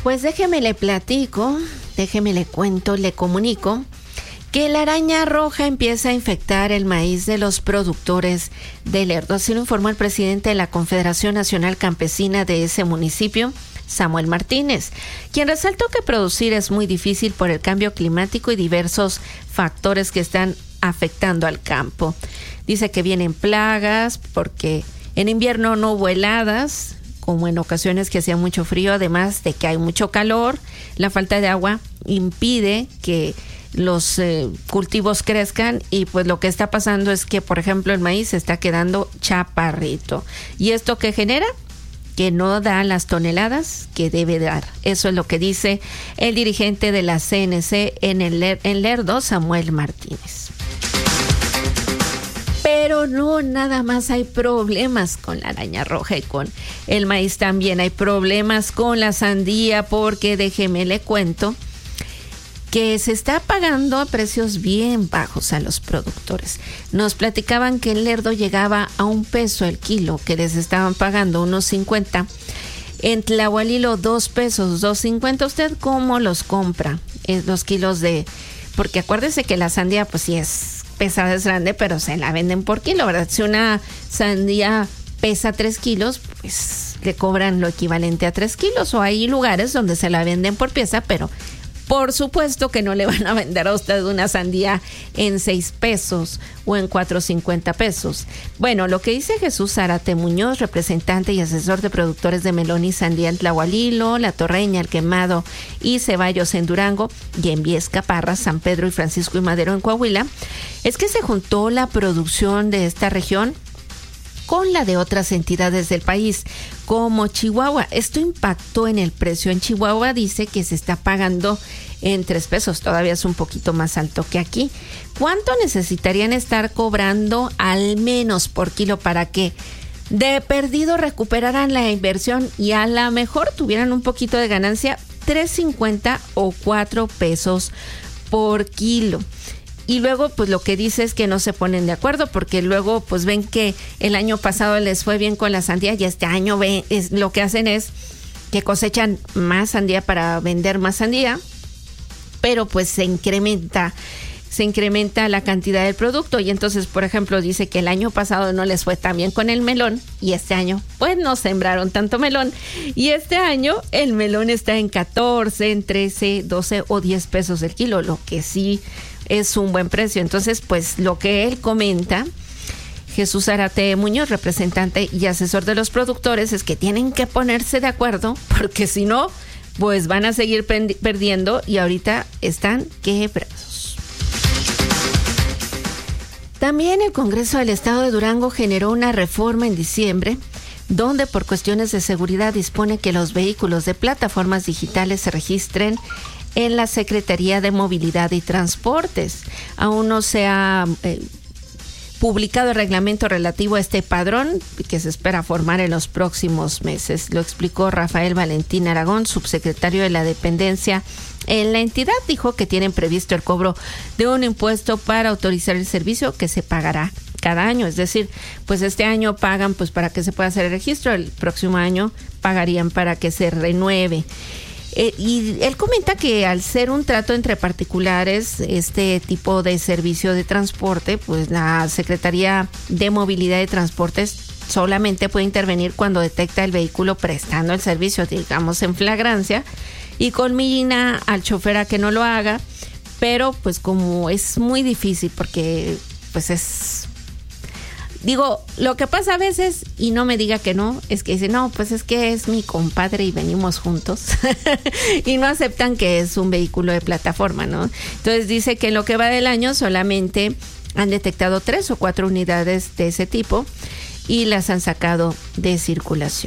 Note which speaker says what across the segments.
Speaker 1: Pues déjeme le platico, déjeme le cuento, le comunico que la araña roja empieza a infectar el maíz de los productores de Lerdo. Así lo informó el presidente de la Confederación Nacional Campesina de ese municipio, Samuel Martínez, quien resaltó que producir es muy difícil por el cambio climático y diversos factores que están afectando al campo. Dice que vienen plagas porque en invierno no hubo heladas, como en ocasiones que hacía mucho frío, además de que hay mucho calor. La falta de agua impide que los cultivos crezcan y pues lo que está pasando es que, por ejemplo, el maíz se está quedando chaparrito. ¿Y esto qué genera? Que no da las toneladas que debe dar. Eso es lo que dice el dirigente de la CNC en Lerdo, Samuel Martínez. Pero no nada más hay problemas con la araña roja y con el maíz, también hay problemas con la sandía, porque déjeme le cuento que se está pagando a precios bien bajos a los productores. Nos platicaban que el Lerdo llegaba a $1 el kilo, que les estaban pagando unos 50. En Tlahualilo 2 pesos, 2.50. ¿Usted cómo los compra? Los kilos de... Porque acuérdese que la sandía pues sí es pesada, es grande, pero se la venden por kilo, ¿verdad? Si una sandía pesa 3 kilos, pues le cobran lo equivalente a 3 kilos. O hay lugares donde se la venden por pieza, pero por supuesto que no le van a vender a usted una sandía en 6 pesos o en 4.50 pesos. Bueno, lo que dice Jesús Zárate Muñoz, representante y asesor de productores de melón y sandía en Tlahualilo, La Torreña, El Quemado y Ceballos en Durango, y en Viesca, Parras, San Pedro y Francisco y Madero en Coahuila, es que se juntó la producción de esta región con la de otras entidades del país, como Chihuahua. Esto impactó en el precio. En Chihuahua dice que se está pagando en 3 pesos, todavía es un poquito más alto que aquí. ¿Cuánto necesitarían estar cobrando al menos por kilo para que de perdido recuperaran la inversión y a lo mejor tuvieran un poquito de ganancia? 3.50 o 4 pesos por kilo. Y luego pues lo que dice es que no se ponen de acuerdo, porque luego pues ven que el año pasado les fue bien con la sandía y este año lo que hacen es que cosechan más sandía para vender más sandía, pero pues se incrementa la cantidad del producto. Y entonces, por ejemplo, dice que el año pasado no les fue tan bien con el melón y este año pues no sembraron tanto melón, y este año el melón está en 14, en 13, 12 o 10 pesos el kilo, lo que sí es un buen precio. Entonces, pues lo que él comenta, Jesús Zárate Muñoz, representante y asesor de los productores, es que tienen que ponerse de acuerdo, porque si no, pues van a seguir perdiendo y ahorita están quebrados. También el Congreso del Estado de Durango generó una reforma en diciembre, donde por cuestiones de seguridad dispone que los vehículos de plataformas digitales se registren en la Secretaría de Movilidad y Transportes. Aún no se ha publicado el reglamento relativo a este padrón, que se espera formar en los próximos meses. Lo explicó Rafael Valentín Aragón, subsecretario de la dependencia en la entidad. Dijo que tienen previsto el cobro de un impuesto para autorizar el servicio, que se pagará cada año. Es decir, pues este año pagan pues para que se pueda hacer el registro, el próximo año pagarían para que se renueve. Y él comenta que al ser un trato entre particulares, este tipo de servicio de transporte, pues la Secretaría de Movilidad y Transportes solamente puede intervenir cuando detecta el vehículo prestando el servicio, digamos en flagrancia, y conmina al chofer a que no lo haga, pero pues como es muy difícil, porque pues es... Digo, lo que pasa a veces, y no me diga que no, es que dice, no, pues es que es mi compadre y venimos juntos. Y no aceptan que es un vehículo de plataforma, ¿no? Entonces dice que en lo que va del año solamente han detectado 3 o 4 unidades de ese tipo y las han sacado de circulación.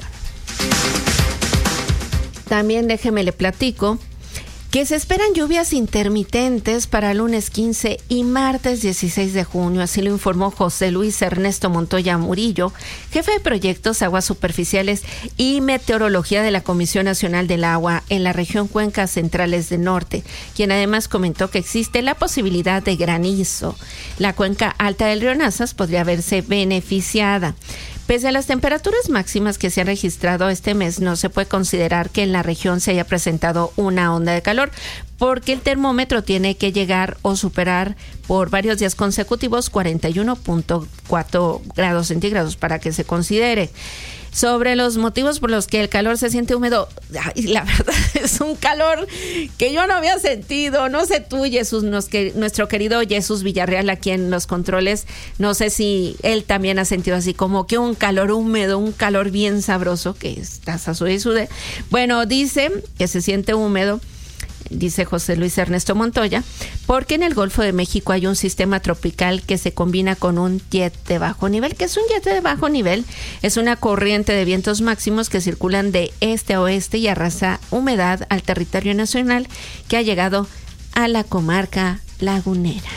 Speaker 1: También déjeme le platico que se esperan lluvias intermitentes para lunes 15 y martes 16 de junio, así lo informó José Luis Ernesto Montoya Murillo, jefe de proyectos Aguas Superficiales y Meteorología de la Comisión Nacional del Agua en la región Cuencas Centrales del Norte, quien además comentó que existe la posibilidad de granizo. La cuenca alta del río Nazas podría verse beneficiada. Pese a las temperaturas máximas que se han registrado este mes, no se puede considerar que en la región se haya presentado una onda de calor, porque el termómetro tiene que llegar o superar por varios días consecutivos 41.4 grados centígrados para que se considere. Sobre los motivos por los que el calor se siente húmedo, la verdad es un calor que yo no había sentido. No sé tú, Jesús, nuestro querido Jesús Villarreal aquí en los controles, no sé si él también ha sentido así como que un calor húmedo, un calor bien sabroso, que estás a sude y sude. Bueno, dice que se siente húmedo, dice José Luis Ernesto Montoya, porque en el Golfo de México hay un sistema tropical que se combina con un jet de bajo nivel. ¿Qué es un jet de bajo nivel? Es una corriente de vientos máximos que circulan de este a oeste y arrasa humedad al territorio nacional que ha llegado a la comarca lagunera.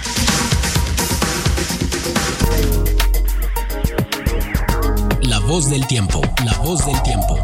Speaker 2: La voz del tiempo, la voz del tiempo.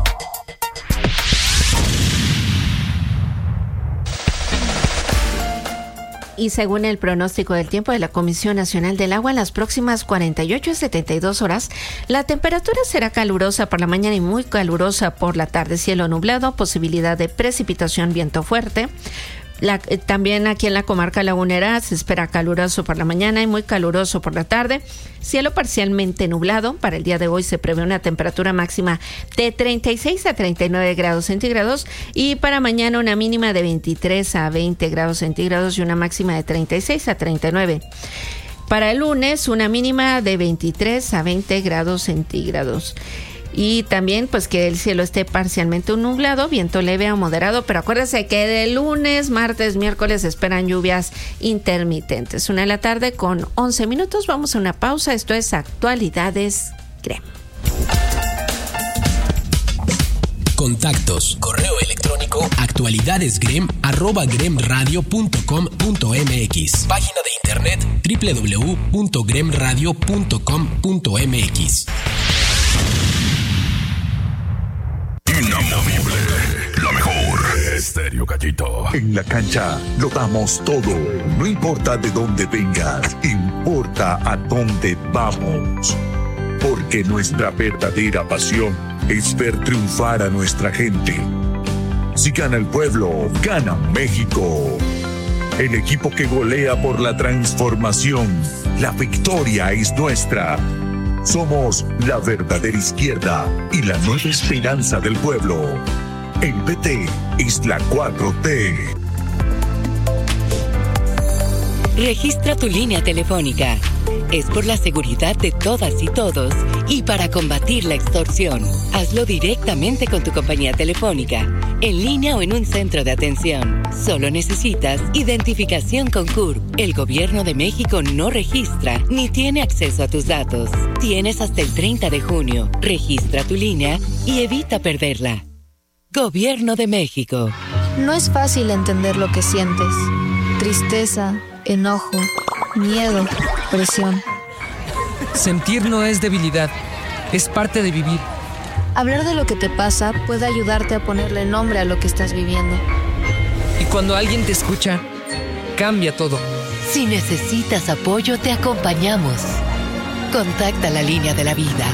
Speaker 1: Y según el pronóstico del tiempo de la Comisión Nacional del Agua, en las próximas 48 a 72 horas, la temperatura será calurosa por la mañana y muy calurosa por la tarde. Cielo nublado, posibilidad de precipitación, viento fuerte. También aquí en la comarca lagunera se espera caluroso por la mañana y muy caluroso por la tarde. Cielo parcialmente nublado. Para el día de hoy se prevé una temperatura máxima de 36 a 39 grados centígrados y para mañana una mínima de 23 a 20 grados centígrados y una máxima de 36 a 39. Para el lunes una mínima de 23 a 20 grados centígrados. Y también pues que el cielo esté parcialmente nublado, viento leve a moderado, pero acuérdense que de lunes, martes, miércoles se esperan lluvias intermitentes. 1:00 p.m. con 11 minutos, vamos a una pausa, esto es Actualidades GREM.
Speaker 2: Contactos, correo electrónico actualidadesgrem@gremradio.com.mx, página de internet www.gremradio.com.mx.
Speaker 3: Inamovible, la mejor. Estéreo Gallito.
Speaker 4: En la cancha lo damos todo. No importa de dónde vengas, importa a dónde vamos. Porque nuestra verdadera pasión es ver triunfar a nuestra gente. Si gana el pueblo, gana México. El equipo que golea por la transformación. La victoria es nuestra. Somos la verdadera izquierda y la nueva esperanza del pueblo. El PT es la 4T.
Speaker 5: Registra tu línea telefónica. Es por la seguridad de todas y todos y para combatir la extorsión. Hazlo directamente con tu compañía telefónica, en línea o en un centro de atención. Solo necesitas identificación con CURP. El Gobierno de México no registra ni tiene acceso a tus datos. Tienes hasta el 30 de junio. Registra tu línea y evita perderla. Gobierno de México.
Speaker 6: No es fácil entender lo que sientes. Tristeza, enojo, miedo, presión.
Speaker 7: Sentir no es debilidad, es parte de vivir.
Speaker 6: Hablar de lo que te pasa puede ayudarte a ponerle nombre a lo que estás viviendo.
Speaker 7: Y cuando alguien te escucha, cambia todo.
Speaker 5: Si necesitas apoyo, te acompañamos. Contacta la línea de la vida.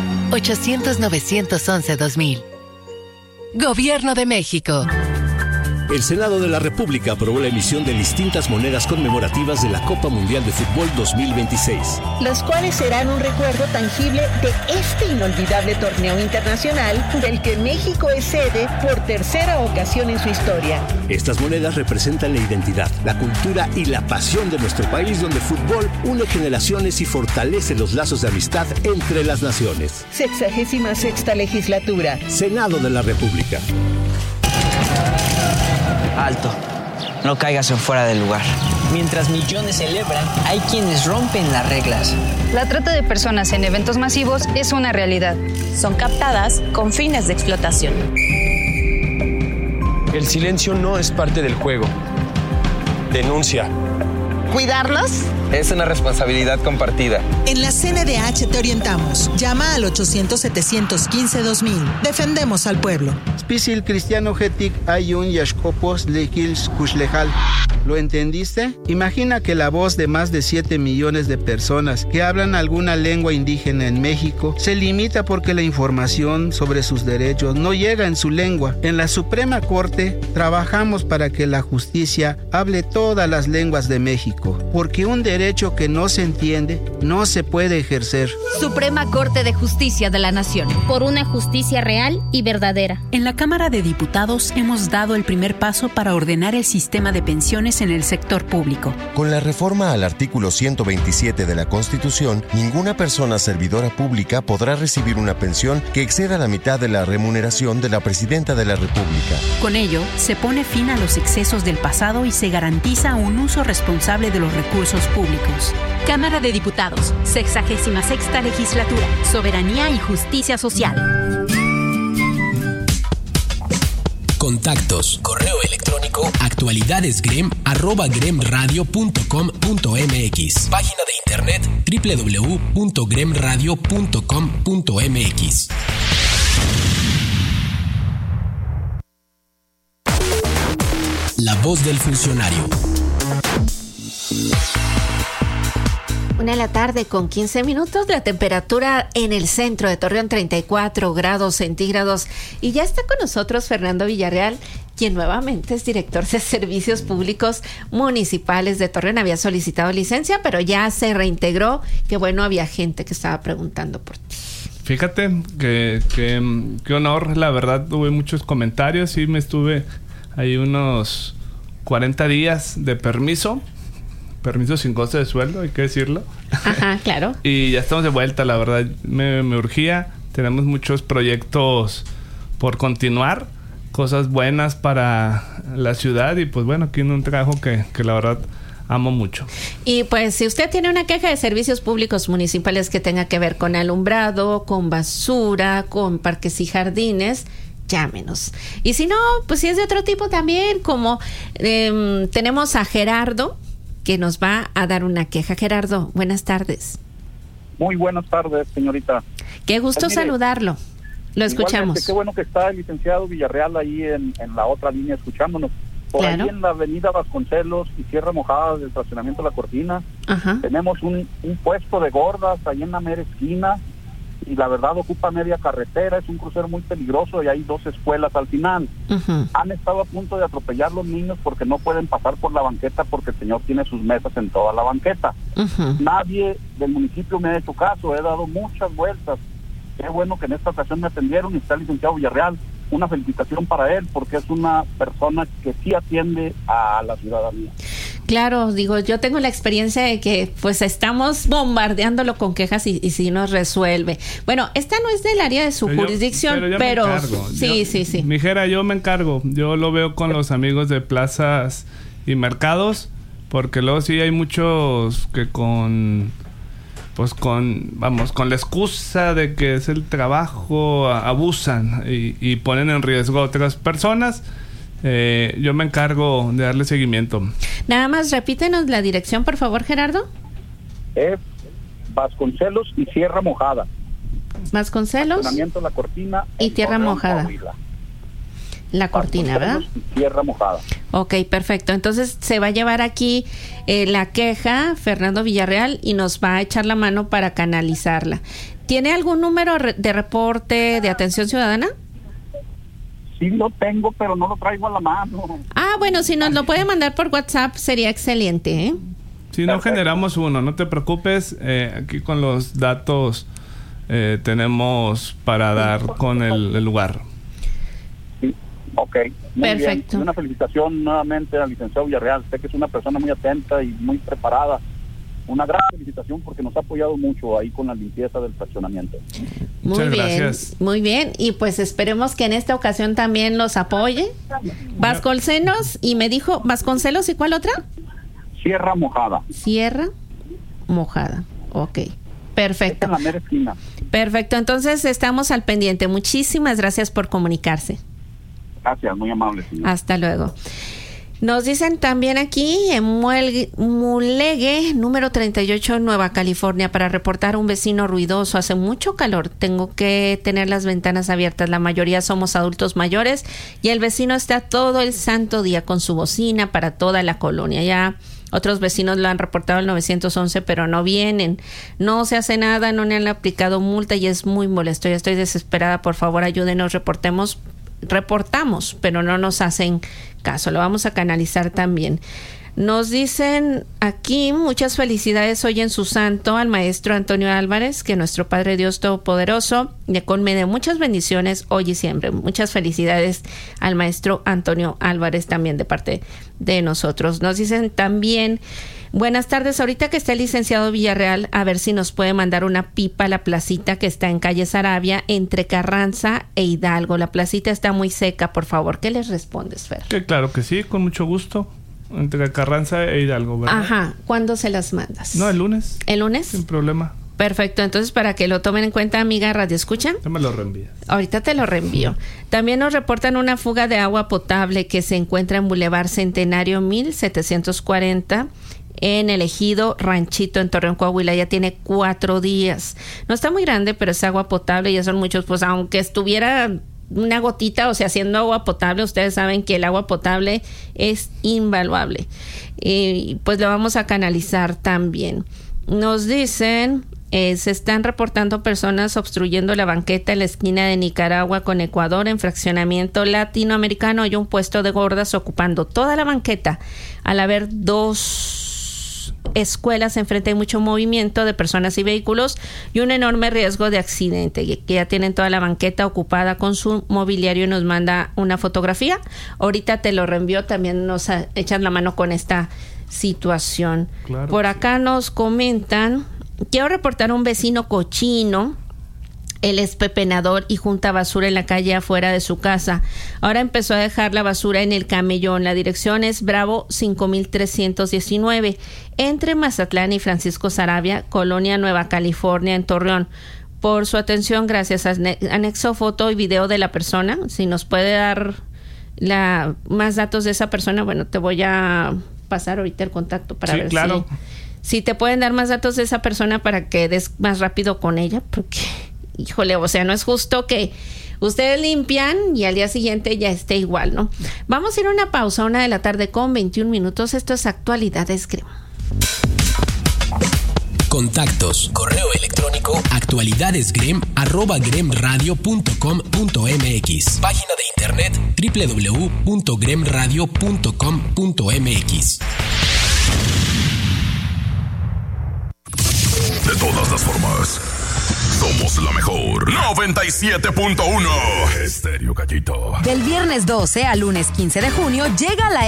Speaker 5: 800-911-2000. Gobierno de México.
Speaker 2: El Senado de la República aprobó la emisión de distintas monedas conmemorativas de la Copa Mundial de Fútbol 2026.
Speaker 8: Las cuales serán un recuerdo tangible de este inolvidable torneo internacional del que México es sede por tercera ocasión en su historia.
Speaker 2: Estas monedas representan la identidad, la cultura y la pasión de nuestro país, donde el fútbol une generaciones y fortalece los lazos de amistad entre las naciones.
Speaker 8: 66ª legislatura.
Speaker 2: Senado de la República.
Speaker 9: Alto, no caigas en fuera del lugar. Mientras millones celebran, hay quienes rompen las reglas.
Speaker 10: La trata de personas en eventos masivos es una realidad.
Speaker 11: Son captadas con fines de explotación.
Speaker 12: El silencio no es parte del juego. Denuncia.
Speaker 13: ¿Cuidarlos?
Speaker 14: Es una responsabilidad compartida.
Speaker 13: En la CNDH te orientamos. Llama al 800-715-2000. Defendemos al pueblo.
Speaker 15: Spisil Cristiano Getik Ayun Yashkopos Lekils Kushlejal. ¿Lo entendiste? Imagina que la voz de más de 7 millones de personas que hablan alguna lengua indígena en México se limita porque la información sobre sus derechos no llega en su lengua. En la Suprema Corte trabajamos para que la justicia hable todas las lenguas de México, porque un derecho que no se entiende no se puede ejercer.
Speaker 16: Suprema Corte de Justicia de la Nación.
Speaker 17: Por una justicia real y verdadera.
Speaker 18: En la Cámara de Diputados hemos dado el primer paso para ordenar el sistema de pensiones en el sector público.
Speaker 19: Con la reforma al artículo 127 de la Constitución, ninguna persona servidora pública podrá recibir una pensión que exceda la mitad de la remuneración de la Presidenta de la República.
Speaker 18: Con ello, se pone fin a los excesos del pasado y se garantiza un uso responsable de los recursos públicos.
Speaker 16: Cámara de Diputados, 66ª Legislatura, Soberanía y Justicia Social.
Speaker 20: Contactos, correo electrónico actualidadesgrem@gremradio.com.mx. Página de internet www.gremradio.com.mx. La voz del funcionario.
Speaker 1: 1:00 con 15 minutos, la temperatura en el centro de Torreón 34 grados centígrados, y ya está con nosotros Fernando Villarreal, quien nuevamente es director de Servicios Públicos Municipales de Torreón. Había solicitado licencia, pero ya se reintegró. Qué bueno, había gente que estaba preguntando por ti.
Speaker 21: Fíjate qué honor, la verdad, tuve muchos comentarios y me estuve ahí unos 40 días de permiso sin coste de sueldo, hay que decirlo.
Speaker 1: Ajá, claro.
Speaker 21: Y ya estamos de vuelta, la verdad, me urgía. Tenemos muchos proyectos por continuar, cosas buenas para la ciudad y pues bueno, aquí en un trabajo que la verdad amo mucho.
Speaker 1: Y pues si usted tiene una queja de servicios públicos municipales que tenga que ver con alumbrado, con basura, con parques y jardines, llámenos. Y si no, pues si es de otro tipo también, como tenemos a Gerardo, que nos va a dar una queja. Gerardo, buenas tardes.
Speaker 22: Muy buenas tardes, señorita.
Speaker 1: Qué gusto pues, saludarlo. Lo escuchamos.
Speaker 22: Qué bueno que está el licenciado Villarreal ahí en la otra línea escuchándonos. Por claro. Ahí en la avenida Vasconcelos y Sierra Mojada del estacionamiento La Cortina, ajá, tenemos un puesto de gordas ahí en la mera esquina, y la verdad ocupa media carretera, es un crucero muy peligroso y hay 2 escuelas al final. Uh-huh. Han estado a punto de atropellar los niños porque no pueden pasar por la banqueta porque el señor tiene sus mesas en toda la banqueta. Uh-huh. Nadie del municipio me ha hecho caso, he dado muchas vueltas. Qué bueno que en esta ocasión me atendieron y está el licenciado Villarreal. Una felicitación para él porque es una persona que sí atiende a la ciudadanía.
Speaker 1: Claro, digo, yo tengo la experiencia de que pues estamos bombardeándolo con quejas y sí nos resuelve. Bueno, esta no es del área de su jurisdicción, pero sí.
Speaker 21: Mijera, yo me encargo. Yo lo veo con los amigos de plazas y mercados, porque luego sí hay muchos que con la excusa de que es el trabajo, abusan y ponen en riesgo a otras personas. Yo me encargo de darle seguimiento.
Speaker 1: Nada más repítenos la dirección, por favor, Gerardo.
Speaker 22: Es Vasconcelos y Sierra Mojada.
Speaker 1: Vasconcelos,
Speaker 22: La Cortina
Speaker 1: y Tierra Mojada. Coahuila. La Cortina, ¿verdad?
Speaker 22: Tierra Mojada.
Speaker 1: Ok, perfecto. Entonces se va a llevar aquí la queja Fernando Villarreal y nos va a echar la mano para canalizarla. ¿Tiene algún número de reporte de atención ciudadana?
Speaker 22: Sí lo tengo, pero no lo traigo a la mano.
Speaker 1: Ah, bueno, si nos lo puede mandar por WhatsApp sería excelente, ¿eh?
Speaker 21: Si no, generamos uno, no te preocupes. Aquí con los datos tenemos para dar con el lugar.
Speaker 22: Sí, ok. Muy
Speaker 1: perfecto.
Speaker 22: Bien. Una felicitación nuevamente al licenciado Villarreal. Sé que es una persona muy atenta y muy preparada. Una gran felicitación porque nos ha apoyado mucho ahí con la limpieza del fraccionamiento.
Speaker 21: Muchas gracias.
Speaker 1: Muy bien, y pues esperemos que en esta ocasión también los apoye. Vasconcelos, y me dijo, ¿Vasconcelos y cuál otra?
Speaker 22: Sierra Mojada.
Speaker 1: Sierra Mojada, ok. Perfecto.
Speaker 22: En la mera esquina.
Speaker 1: Perfecto, entonces estamos al pendiente. Muchísimas gracias por comunicarse.
Speaker 22: Gracias, muy amable, señor.
Speaker 1: Hasta luego. Nos dicen también aquí en Mulegé, número 38, Nueva California, para reportar un vecino ruidoso. Hace mucho calor, tengo que tener las ventanas abiertas. La mayoría somos adultos mayores y el vecino está todo el santo día con su bocina para toda la colonia. Ya otros vecinos lo han reportado al 911, pero no vienen. No se hace nada, no le han aplicado multa y es muy molesto. Ya estoy desesperada, por favor ayúdenos, reportamos, pero no nos hacen caso. Lo vamos a canalizar también. Nos dicen aquí, muchas felicidades hoy en su santo al maestro Antonio Álvarez, que nuestro Padre Dios Todopoderoso le colme muchas bendiciones hoy y siempre. Muchas felicidades al maestro Antonio Álvarez también de parte de nosotros. Nos dicen también, buenas tardes, ahorita que está el licenciado Villarreal, a ver si nos puede mandar una pipa a la placita que está en calle Sarabia, entre Carranza e Hidalgo. La placita está muy seca, por favor. ¿Qué les respondes, Fer?
Speaker 21: Que claro que sí, con mucho gusto. Entre Carranza e Hidalgo, ¿verdad?
Speaker 1: Ajá. ¿Cuándo se las mandas?
Speaker 21: No, el lunes.
Speaker 1: ¿El lunes?
Speaker 21: Sin problema.
Speaker 1: Perfecto. Entonces, para que lo tomen en cuenta, amiga Radio Escucha.
Speaker 21: Ya me lo reenvías.
Speaker 1: Ahorita te lo reenvío. También nos reportan una fuga de agua potable que se encuentra en Boulevard Centenario 1740 en el ejido Ranchito en Torreón, Coahuila. Ya tiene 4 días. No está muy grande, pero es agua potable y ya son muchos. Pues aunque estuviera una gotita, o sea, haciendo agua potable, ustedes saben que el agua potable es invaluable. Pues lo vamos a canalizar también. Nos dicen, se están reportando personas obstruyendo la banqueta en la esquina de Nicaragua con Ecuador en fraccionamiento latinoamericano. Hay un puesto de gordas ocupando toda la banqueta. Al haber 2 escuelas enfrente, hay mucho movimiento de personas y vehículos y un enorme riesgo de accidente, que ya tienen toda la banqueta ocupada con su mobiliario. Nos manda una fotografía, ahorita te lo reenvío, también nos echan la mano con esta situación. Claro, por acá nos comentan, quiero reportar a un vecino cochino. Él es pepenador y junta basura en la calle afuera de su casa. Ahora empezó a dejar la basura en el camellón. La dirección es Bravo 5319, entre Mazatlán y Francisco Sarabia, Colonia Nueva California, en Torreón. Por su atención, gracias. Anexo foto y video de la persona. Si nos puede dar más datos de esa persona, bueno, te voy a pasar ahorita el contacto para ver
Speaker 21: claro.
Speaker 1: si te pueden dar más datos de esa persona para que des más rápido con ella, porque híjole, o sea, no es justo que ustedes limpian y al día siguiente ya esté igual, ¿no? Vamos a ir a una pausa, 1:21 p.m. Esto es Actualidades GREM.
Speaker 20: Contactos, correo electrónico, actualidadesgrem@gremradio.com.mx. Página de internet www.gremradio.com.mx.
Speaker 3: De todas las formas, somos la mejor. 97.1 Estéreo Gallito.
Speaker 4: Del viernes 12 al lunes 15 de junio llega la